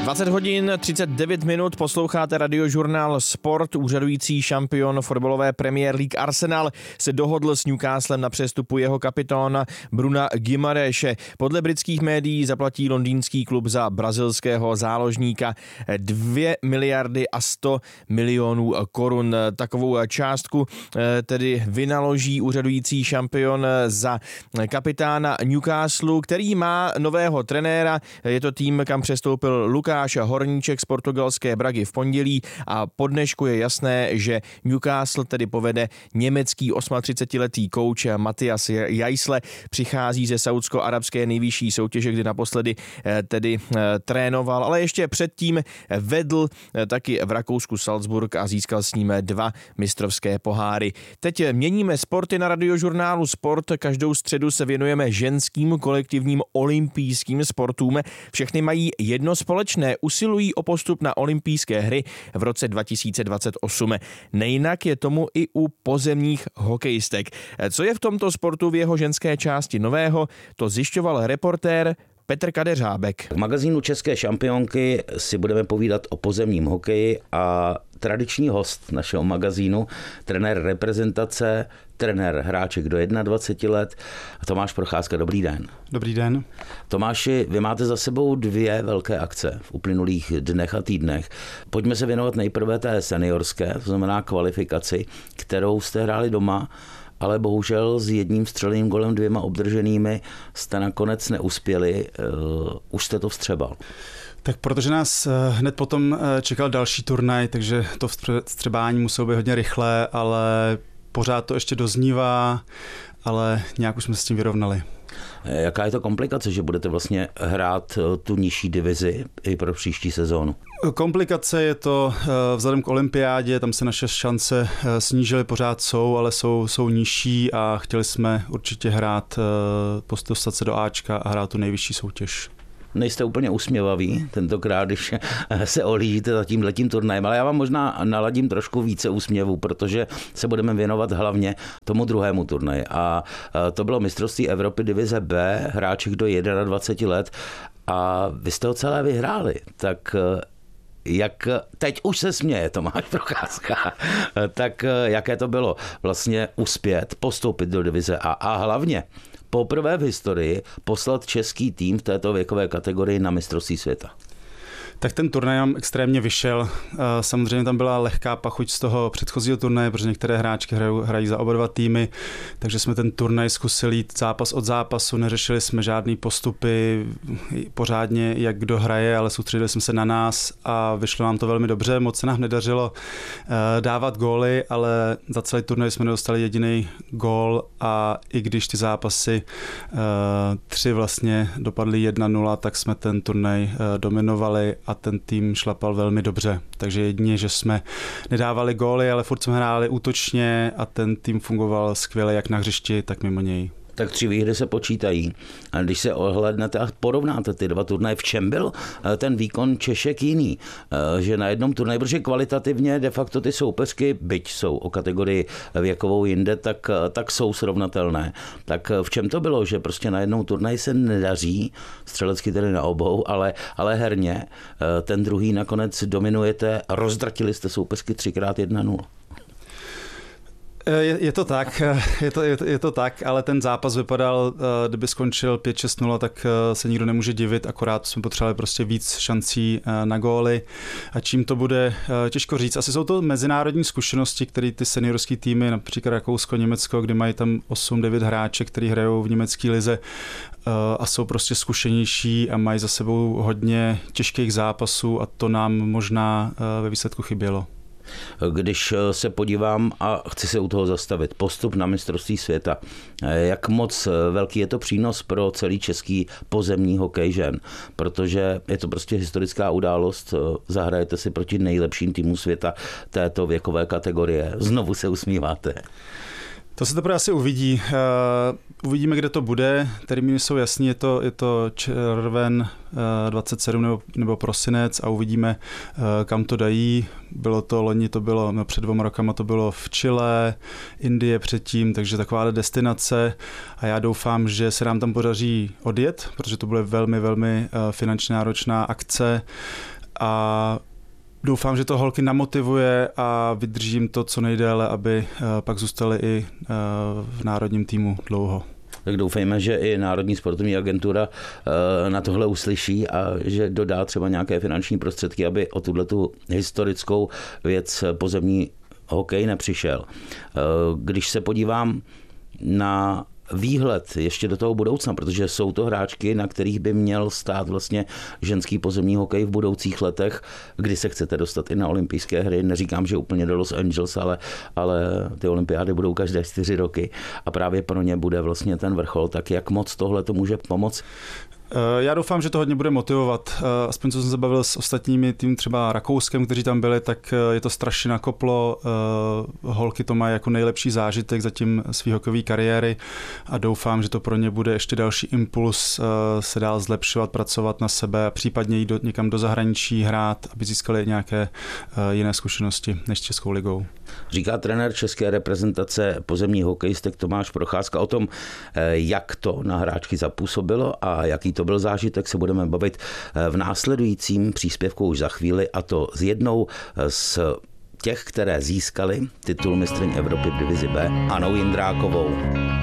20 hodin 39 minut, posloucháte Radiožurnál Sport. Úřadující šampion fotbalové Premier League Arsenal se dohodl s Newcastlem na přestupu jeho kapitána Bruna Guimareše. Podle britských médií zaplatí londýnský klub za brazilského záložníka 2 miliardy a 100 milionů korun. Takovou částku tedy vynaloží úřadující šampion za kapitána Newcastlu, který má nového trenéra. Je to tým, kam přestoupil Lukáš Horníček z portugalské Bragy v pondělí a po dnešku je jasné, že Newcastle tedy povede německý 38letý kouč Matthias Jaisle. Přichází ze saúdsko-arabské nejvyšší soutěže, kdy naposledy tedy trénoval, ale ještě předtím vedl taky v Rakousku Salzburg a získal s ním 2 mistrovské poháry. Teď měníme sporty na Radiožurnálu Sport. Každou středu se věnujeme ženským kolektivním olympijským sportům. Všechny mají jedno společné: usilují o postup na olympijské hry v roce 2028. Nejinak je tomu i u pozemních hokejistek. Co je v tomto sportu v jeho ženské části nového, to zjišťoval reportér Petr Kadeřábek. V magazínu České šampionky si budeme povídat o pozemním hokeji a tradiční host našeho magazínu, trenér reprezentace, trenér hráček do 21 let, Tomáš Procházka. Dobrý den. Dobrý den. Tomáši, vy máte za sebou 2 velké akce v uplynulých dnech a týdnech. Pojďme se věnovat nejprve té seniorské, to znamená kvalifikaci, kterou jste hráli doma, ale bohužel s jedním střeleným golem, 2 obdrženými jste nakonec neuspěli. Už jste to vstřebal. Tak protože nás hned potom čekal další turnaj, takže to vstřebání muselo být hodně rychlé, ale pořád to ještě doznívá, ale nějak už jsme s tím vyrovnali. Jaká je to komplikace, že budete vlastně hrát tu nižší divizi i pro příští sezónu? Komplikace je to vzhledem k olympiádě, tam se naše šance snížily, pořád jsou, ale jsou nižší a chtěli jsme určitě hrát, dostat se do Ačka a hrát tu nejvyšší soutěž. Nejste úplně usměvaví tentokrát, když se ohlížíte za tímhletím turnajem, ale já vám možná naladím trošku více úsměvů, protože se budeme věnovat hlavně tomu druhému turnaji. A to bylo mistrovství Evropy divize B, hráček do 21 let a vy jste ho celé vyhráli. Tak jak teď už se směje Tomáš Procházka, tak jaké to bylo vlastně uspět, postoupit do divize a hlavně poprvé v historii poslat český tým v této věkové kategorii na mistrovství světa? Tak ten turnaj nám extrémně vyšel. Samozřejmě tam byla lehká pachuť z toho předchozího turnaje, protože některé hráčky hrají za oba 2 týmy, takže jsme ten turnaj zkusili jít zápas od zápasu, neřešili jsme žádný postupy pořádně, jak kdo hraje, ale soustředili jsme se na nás a vyšlo nám to velmi dobře. Moc se nám nedařilo dávat góly, ale za celý turnaj jsme nedostali jediný gól a i když ty zápasy 3 vlastně dopadly 1-0, tak jsme ten turnaj dominovali a ten tým šlapal velmi dobře. Takže jedině, že jsme nedávali góly, ale furt jsme hráli útočně a ten tým fungoval skvěle jak na hřišti, tak mimo něj. Tak 3 výhry se počítají. A když se ohlédnete a porovnáte ty 2 turnaje, v čem byl ten výkon Češek jiný? Že na jednom turnaji, protože kvalitativně de facto ty soupeřky, byť jsou o kategorii věkovou jinde, tak jsou srovnatelné. Tak v čem to bylo, že prostě na jednom turnaji se nedaří, střelecky tedy na obou, ale herně, ten druhý nakonec dominujete, rozdratili jste soupeřky 3x1-0. Je to tak, ale ten zápas vypadal, kdyby skončil 5-6-0, tak se nikdo nemůže divit, akorát jsme potřebovali prostě víc šancí na góly a čím to bude, těžko říct. Asi jsou to mezinárodní zkušenosti, které ty seniorské týmy, například Rakousko, Německo, kdy mají tam 8-9 hráček, kteří hrajou v německé lize a jsou prostě zkušenější a mají za sebou hodně těžkých zápasů a to nám možná ve výsledku chybělo. Když se podívám a chci se u toho zastavit, postup na mistrovství světa, jak moc velký je to přínos pro celý český pozemní hokej žen, protože je to prostě historická událost, zahrajete si proti nejlepším týmům světa této věkové kategorie, znovu se usmíváte. To se teprve asi uvidí. Uvidíme, kde to bude. Termíny jsou jasný, je to červen 27 nebo prosinec a uvidíme, kam to dají. Bylo to loni, před 2 rokama to bylo v Chile, Indie předtím, takže taková destinace a já doufám, že se nám tam podaří odjet, protože to bude velmi, velmi finančně náročná akce a doufám, že to holky namotivuje a vydržím to co nejdéle, aby pak zůstaly i v národním týmu dlouho. Tak doufejme, že i Národní sportovní agentura na tohle uslyší a že dodá třeba nějaké finanční prostředky, aby o tuhletu historickou věc pozemní hokej nepřišel. Když se podívám na výhled ještě do toho budoucna, protože jsou to hráčky, na kterých by měl stát vlastně ženský pozemní hokej v budoucích letech, kdy se chcete dostat i na olympijské hry. Neříkám, že úplně do Los Angeles, ale ty olympiády budou každé 4 roky a právě pro ně bude vlastně ten vrchol. Tak jak moc tohle to může pomoct? Já doufám, že to hodně bude motivovat. Aspoň co jsem se bavil s ostatními tým třeba Rakouskem, kteří tam byli, tak je to strašně nakoplo. Holky to mají jako nejlepší zážitek zatím své hokejové kariéry a doufám, že to pro ně bude ještě další impuls se dál zlepšovat, pracovat na sebe a případně jít někam do zahraničí hrát, aby získali nějaké jiné zkušenosti než s Českou ligou. Říká trenér české reprezentace pozemní hokejistek Tomáš Procházka o tom, jak to na hráčky zapůsobilo a jaký to byl zážitek, se budeme bavit v následujícím příspěvku už za chvíli, a to s jednou z těch, které získaly titul mistryň Evropy v divizi B, Annou Jindrákovou.